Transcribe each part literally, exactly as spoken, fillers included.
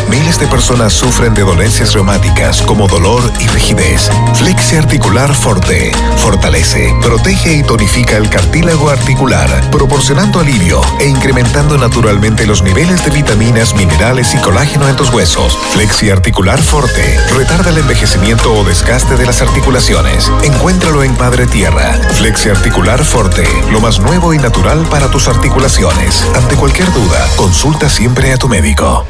miles de personas sufren de dolencias reumáticas como dolor y rigidez. Flexi Articular Forte fortalece, protege y tonifica el cartílago articular, proporcionando alivio e incrementando naturalmente los niveles de vitaminas, minerales y colágeno en tus huesos. Flexi Articular Forte retarda el envejecimiento o desgaste de las articulaciones. Encuéntralo en Madre Tierra. Flexi Articular Forte, lo más nuevo y natural para tus articulaciones. Ante cualquier duda, consulta siempre a tu médico.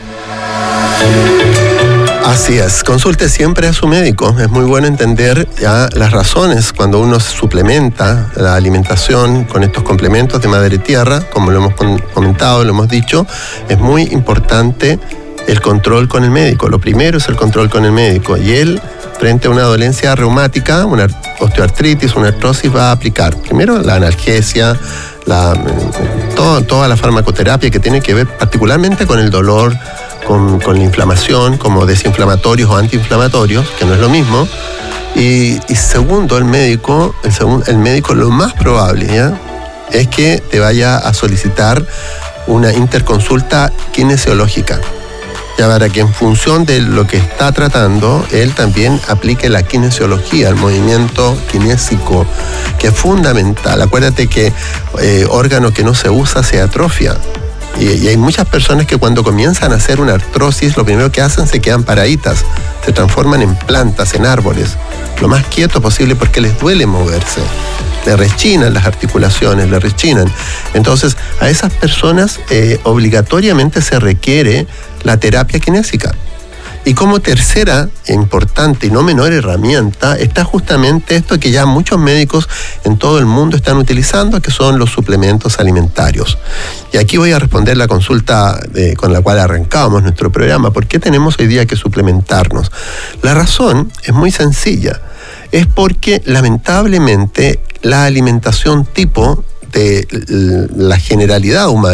Así es, consulte siempre a su médico. Es muy bueno entender ya las razones cuando uno suplementa la alimentación con estos complementos de Madre Tierra, como lo hemos comentado, lo hemos dicho. Es muy importante el control con el médico. Lo primero es el control con el médico, y él, frente a una dolencia reumática, una osteoartritis, una artrosis, va a aplicar primero la analgesia, la, todo, toda la farmacoterapia que tiene que ver particularmente con el dolor, con, con la inflamación, como desinflamatorios o antiinflamatorios, que no es lo mismo. Y, y segundo, el médico, el, segundo, el médico lo más probable, ¿ya?, es que te vaya a solicitar una interconsulta kinesiológica, ya para que en función de lo que está tratando, él también aplique la kinesiología, el movimiento kinésico, que es fundamental. Acuérdate que eh, órgano que no se usa se atrofia. Y, y hay muchas personas que cuando comienzan a hacer una artrosis, lo primero que hacen se quedan paraditas, se transforman en plantas, en árboles, lo más quieto posible porque les duele moverse. Le rechinan las articulaciones, le rechinan. Entonces, a esas personas eh, obligatoriamente se requiere la terapia kinésica. Y como tercera, importante y no menor herramienta, está justamente esto que ya muchos médicos en todo el mundo están utilizando, que son los suplementos alimentarios. Y aquí voy a responder la consulta eh, con la cual arrancábamos nuestro programa. ¿Por qué tenemos hoy día que suplementarnos? La razón es muy sencilla. Es porque lamentablemente la alimentación tipo de la generalidad humana